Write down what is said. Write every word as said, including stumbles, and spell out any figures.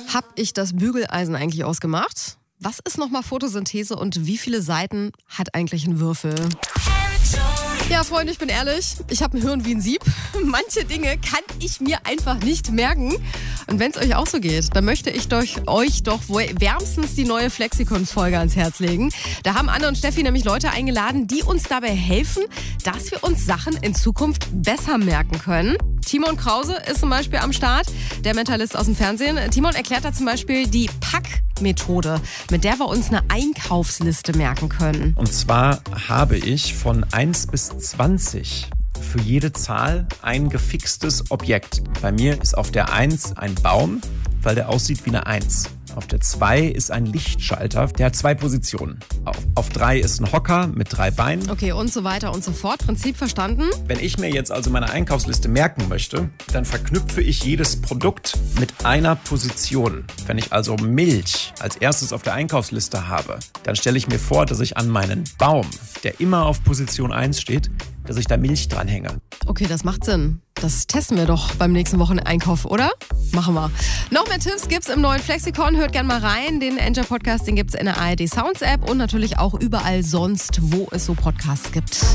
Hab ich das Bügeleisen eigentlich ausgemacht? Was ist nochmal Photosynthese und wie viele Seiten hat eigentlich ein Würfel? Ja, Freunde, ich bin ehrlich, ich habe ein Hirn wie ein Sieb. Manche Dinge kann ich mir einfach nicht merken. Und wenn es euch auch so geht, dann möchte ich durch euch doch wärmstens die neue Flexikon-Folge ans Herz legen. Da haben Anne und Steffi nämlich Leute eingeladen, die uns dabei helfen, dass wir uns Sachen in Zukunft besser merken können. Timon Krause ist zum Beispiel am Start, der Mentalist aus dem Fernsehen. Timon erklärt da zum Beispiel die Pack-Methode, mit der wir uns eine Einkaufsliste merken können. Und zwar habe ich von eins bis zwanzig für jede Zahl ein gefixtes Objekt. Bei mir ist auf der eins ein Baum, weil der aussieht wie eine eins. Auf der zwei ist ein Lichtschalter, der hat zwei Positionen. Auf, auf drei ist ein Hocker mit drei Beinen. Okay, und so weiter und so fort. Prinzip verstanden? Wenn ich mir jetzt also meine Einkaufsliste merken möchte, dann verknüpfe ich jedes Produkt mit einer Position. Wenn ich also Milch als erstes auf der Einkaufsliste habe, dann stelle ich mir vor, dass ich an meinen Baum, der immer auf Position eins steht, dass ich da Milch dranhänge. Okay, das macht Sinn. Das testen wir doch beim nächsten Wocheneinkauf, oder? Machen wir. Noch mehr Tipps gibt's im neuen Flexikon. Hört gerne mal rein. Den Enjoy Podcast, den gibt's in der A R D Sounds App und natürlich auch überall sonst, wo es so Podcasts gibt.